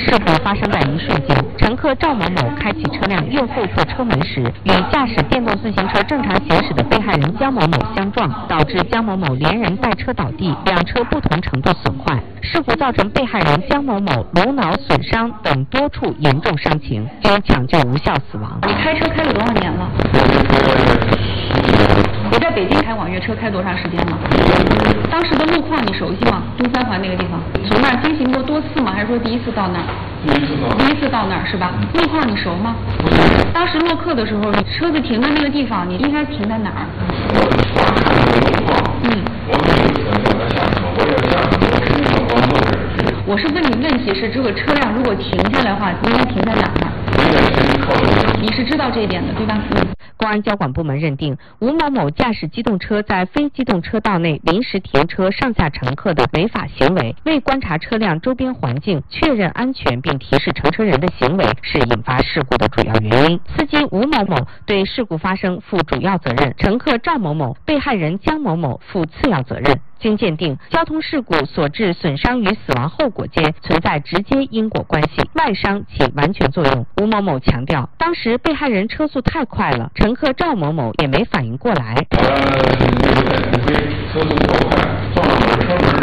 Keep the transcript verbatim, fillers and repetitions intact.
事故发生在一瞬间，乘客赵某某开启车辆右后侧车门时，与驾驶电动自行车正常行驶的被害人江某某相撞，导致江某某连人带车倒地，两车不同程度损坏。事故造成被害人江某某颅脑损伤等多处严重伤情，经抢救无效死亡。 你开车开了多少年了？你在北京开网约车开多长时间了？当时的路况你熟悉吗？东三环那个地方，从那儿经行过多次吗？还是说第一次到那儿？ 第一次到。 第一次到那儿是吧？路况你熟吗？当时落客的时候，你车子停的那个地方，你应该停在哪儿？ 我查看这个路况，嗯，我没有选择了下车，我要下车，我肯定要往右边去。 我是问你问题是，这个车辆如果停下来的话，应该停在哪儿？ 应该先靠右。 你是知道这一点的，对吧？嗯。 公安交管部门认定，吴某某驾驶机动车在非机动车道内临时停车上下乘客的违法行为，未观察车辆周边环境、确认安全并提示乘车人的行为，是引发事故的主要原因。司机吴某某对事故发生负主要责任，乘客赵某某、被害人江某某负次要责任。经鉴定，交通事故所致损伤与死亡后果间存在直接因果关系，外伤起完全作用。吴某某强调，当时被害人车速太快了，乘客赵某某也没反应过来。 呃，有点违规，车速过快，撞了我的车门，